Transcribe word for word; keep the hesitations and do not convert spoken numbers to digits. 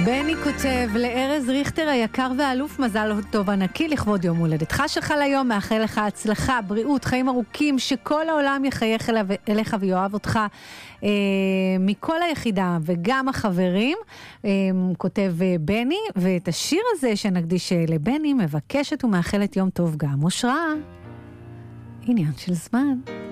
בני כותב לארז ריכטר היקר והאלוף, מזל טוב ענקי לכבוד יום הולדתך שחל היום, מאחל לך הצלחה, בריאות, חיים ארוכים, שכל העולם יחייך אליך ויואב אותך אה, מכל היחידה וגם החברים, אה, כותב בני, ואת השיר הזה שנקדיש לבני מבקשת ומאחלת יום טוב גם אושרה. עניין של זמן.